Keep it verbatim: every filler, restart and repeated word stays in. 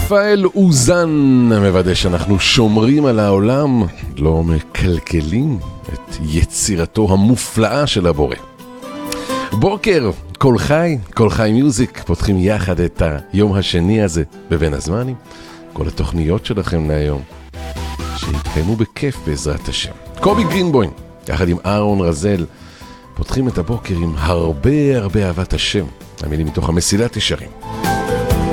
רפאל אוזן מוודא שאנחנו שומרים על העולם, לא מקלקלים את יצירתו המופלאה של הבורא. בוקר, כל חי, כל חי מיוזיק, פותחים יחד את היום השני הזה בבין הזמנים. כל התוכניות שלכם להיום שיתקיימו בכיף בעזרת השם. קובי גרינבוים, יחד עם אהרון רזל, פותחים את הבוקר עם הרבה הרבה אהבת השם. המילים מתוך המסילת ישרים.